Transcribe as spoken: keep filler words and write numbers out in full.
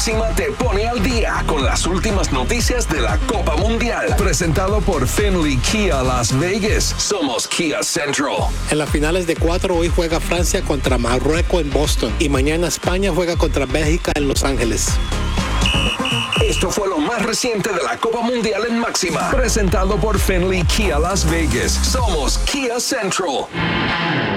Máxima te pone al día con las últimas noticias de la Copa Mundial. Presentado por Finley Kia Las Vegas. Somos Kia Central. En las finales de cuatro, hoy juega Francia contra Marruecos en Boston. Y mañana España juega contra Bélgica en Los Ángeles. Esto fue lo más reciente de la Copa Mundial en Máxima. Presentado por Finley Kia Las Vegas. Somos Kia Central.